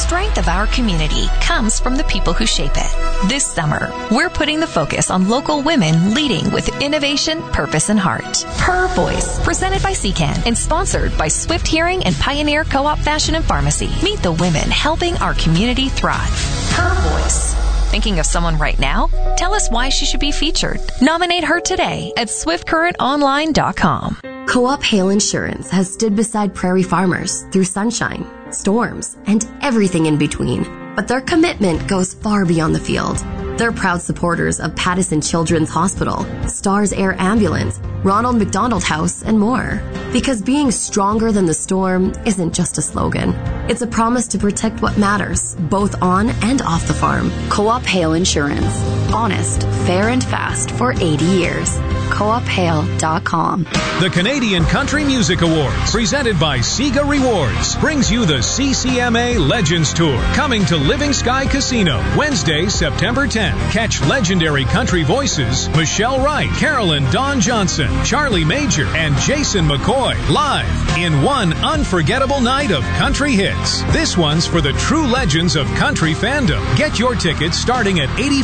strength of our community comes from the people who shape it. This summer, we're putting the focus on local women leading with innovation, purpose, and heart. Her Voice, presented by CCAN and sponsored by Swift Hearing and Pioneer Co-op Fashion and Pharmacy. Meet the women helping our community thrive. Her Voice. Thinking of someone right now? Tell us why she should be featured. Nominate her today at swiftcurrentonline.com. Co-op Hail Insurance has stood beside prairie farmers through sunshine, storms, and everything in between. But their commitment goes far beyond the field. They're proud supporters of Pattison Children's Hospital, Stars Air Ambulance, Ronald McDonald House, and more. Because being stronger than the storm isn't just a slogan. It's a promise to protect what matters, both on and off the farm. Co-op Hail Insurance. Honest, fair, and fast for 80 years. CoopHail.com. The Canadian Country Music Awards, presented by Sega Rewards, brings you the CCMA Legends Tour, coming to Living Sky Casino, Wednesday, September 10th. Catch legendary country voices Michelle Wright, Carolyn Dawn Johnson, Charlie Major, and Jason McCoy, live in one unforgettable night of country hits. This one's for the true legends of country fandom. Get your tickets starting at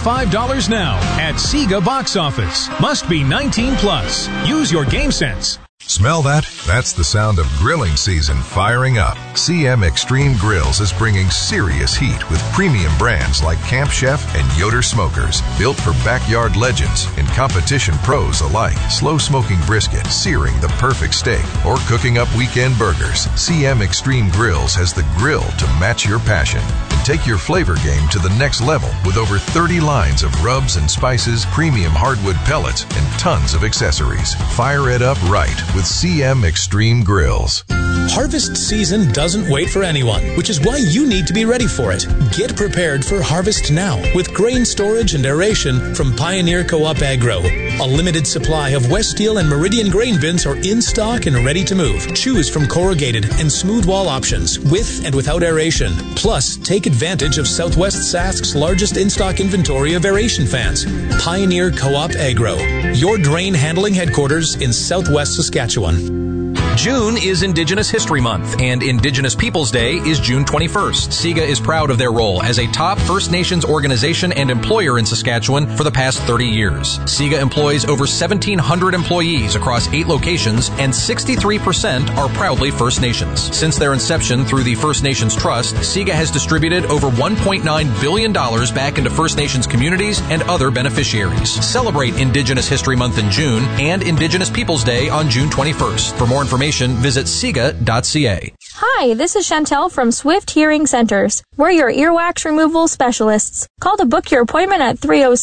$85 now at Sega Box Office. Must be 19 plus. Use your game sense. Smell that? That's the sound of grilling season firing up. CM Extreme Grills is bringing serious heat with premium brands like Camp Chef and Yoder Smokers, built for backyard legends and competition pros alike. Slow smoking brisket, searing the perfect steak, or cooking up weekend burgers. CM Extreme Grills has the grill to match your passion. And take your flavor game to the next level with over 30 lines of rubs and spices, premium hardwood pellets, and tons of accessories. Fire it up right with CM Extreme Grills. Harvest season doesn't wait for anyone, which is why you need to be ready for it. Get prepared for harvest now with grain storage and aeration from Pioneer Co-op Agro. A limited supply of West Steel and Meridian grain bins are in stock and ready to move. Choose from corrugated and smooth wall options with and without aeration. Plus, take advantage of Southwest Sask's largest in-stock inventory of aeration fans. Pioneer Co-op Agro, your drain handling headquarters in Southwest Saskatchewan. June is Indigenous History Month, and Indigenous Peoples Day is June 21st. SIGA is proud of their role as a top First Nations organization and employer in Saskatchewan for the past 30 years. SIGA employs over 1,700 employees across 8 locations, and 63% are proudly First Nations. Since their inception through the First Nations Trust, SIGA has distributed over $1.9 billion back into First Nations communities and other beneficiaries. Celebrate Indigenous History Month in June and Indigenous Peoples Day on June 21st. For more information, visit siga.ca. Hi, this is Chantel from Swift Hearing Centers. We're your earwax removal specialists. Call to book your appointment at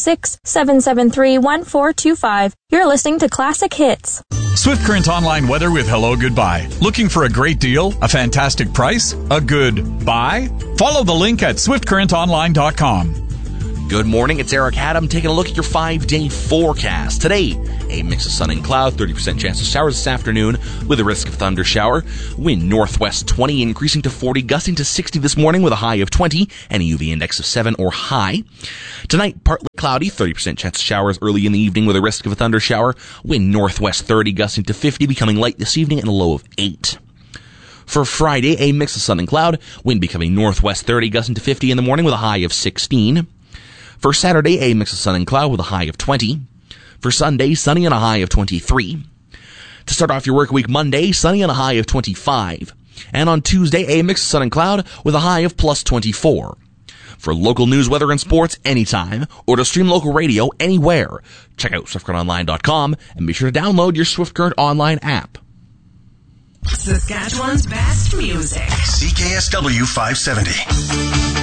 306-773-1425. You're listening to Classic Hits. Swift Current Online weather with Hello Goodbye. Looking for a great deal, a fantastic price, a good buy? Follow the link at swiftcurrentonline.com. Good morning, it's Eric Haddam taking a look at your 5-day forecast. Today, a mix of sun and cloud, 30% chance of showers this afternoon with a risk of thunder shower. Wind northwest 20, increasing to 40, gusting to 60 this morning with a high of 20 and a UV index of 7 or high. Tonight, partly cloudy, 30% chance of showers early in the evening with a risk of a thunder shower. Wind northwest 30, gusting to 50, becoming light this evening and a low of 8. For Friday, a mix of sun and cloud, wind becoming northwest 30, gusting to 50 in the morning with a high of 16. For Saturday, a mix of sun and cloud with a high of 20. For Sunday, sunny and a high of 23. To start off your work week Monday, sunny and a high of 25. And on Tuesday, a mix of sun and cloud with a high of plus 24. For local news, weather, and sports anytime, or to stream local radio anywhere, check out SwiftCurrentOnline.com and be sure to download your Swift Current Online app. Saskatchewan's best music. CKSW 570.